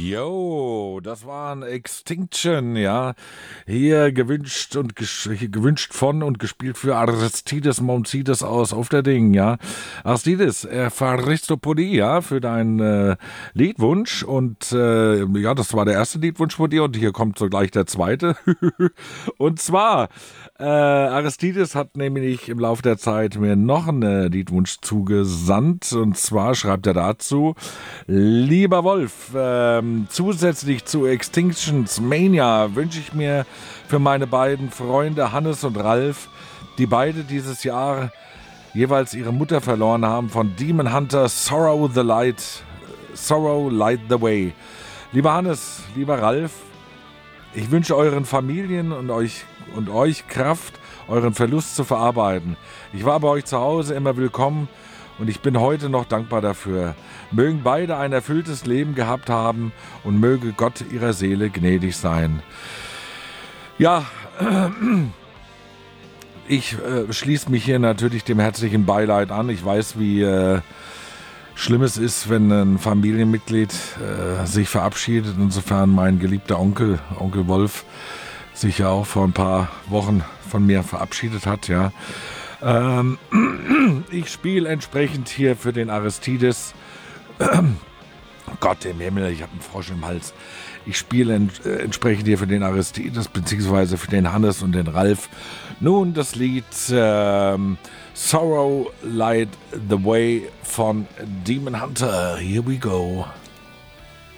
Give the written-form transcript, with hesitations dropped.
Yo, das war ein Extinction, ja. Hier gewünscht von und gespielt für Aristides Mountsides aus auf der Ding, ja. Aristides, Evaristopolie, ja, für deinen Liedwunsch. Und ja, das war der erste Liedwunsch von dir und hier kommt sogleich der zweite. Und zwar, Aristides hat nämlich im Laufe der Zeit mir noch einen Liedwunsch zugesandt. Und zwar schreibt er dazu: Lieber Wolf, zusätzlich zu Extinctions Mania wünsche ich mir für meine beiden Freunde Hannes und Ralf, die beide dieses Jahr jeweils ihre Mutter verloren haben, von Demon Hunter Sorrow Light the Way. Lieber Hannes, lieber Ralf, ich wünsche euren Familien und euch Kraft, euren Verlust zu verarbeiten. Ich war bei euch zu Hause immer willkommen und ich bin heute noch dankbar dafür. Mögen beide ein erfülltes Leben gehabt haben und möge Gott ihrer Seele gnädig sein. Ja, ich schließe mich hier natürlich dem herzlichen Beileid an. Ich weiß, wie schlimm es ist, wenn ein Familienmitglied sich verabschiedet. Insofern mein geliebter Onkel Wolf, sich ja auch vor ein paar Wochen von mir verabschiedet hat, ja. Ich spiele entsprechend hier für den Aristides. Gott im Himmel, ich habe einen Frosch im Hals. Ich spiele entsprechend hier für den Aristides beziehungsweise für den Hannes und den Ralf nun das Lied Sorrow Light the Way von Demon Hunter. Here we go.